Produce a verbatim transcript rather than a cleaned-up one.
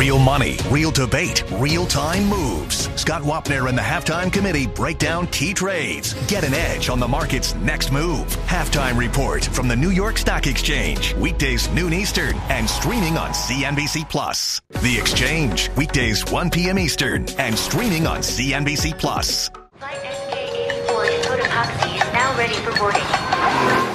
Real money, real debate, real-time moves. Scott Wapner and the Halftime Committee break down key trades. Get an edge on the market's next move. Halftime Report from the New York Stock Exchange. Weekdays noon Eastern and streaming on C N B C Plus. The Exchange. Weekdays one p.m. Eastern and streaming on C N B C Plus. Flight S K eighty-four Dakota Taxi is now ready for boarding.